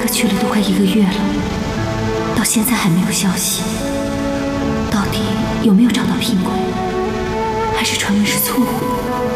哥去了都快1个月了，到现在还没有消息。到底有没有找到聘鬼？还是传闻是错误？